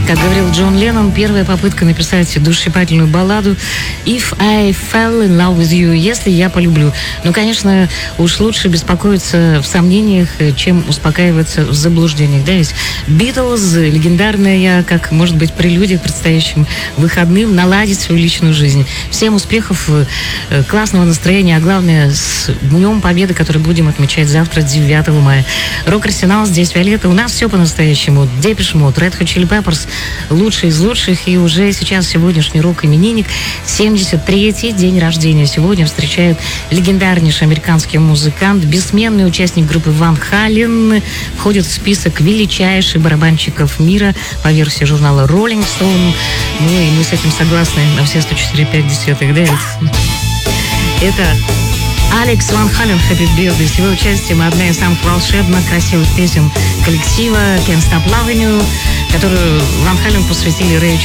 Как говорил Джон Леннон, первая попытка написать душещипательную балладу «If I fell in love with you», «Если я полюблю». Ну, конечно, уж лучше беспокоиться в сомнениях, чем успокаиваться в заблуждениях. Да, ведь Битлз, легендарная, как, может быть, прелюдия к предстоящим выходным, наладить свою личную жизнь. Всем успехов, классного настроения, а главное, с Днем Победы, который будем отмечать завтра, 9 мая. Рок-арсенал, здесь Виолетта. У нас все по-настоящему. Депеш Мод, Red Hot Chili Peppers, лучший из лучших, и уже сейчас сегодняшний рок-именинник, 73-й день рождения. Сегодня встречает легендарнейший американский музыкант, бессменный участник группы Ван Хален, входит в список величайших барабанщиков мира по версии журнала Rolling Stone. Ну и мы с этим согласны на все 104,5, да? Это Алекс Ван Хален, Happy Birthday. С его участием одна из самых волшебных, красивых песен коллектива Can't Stop Loving You, которую Ван Хален посвятили Рэю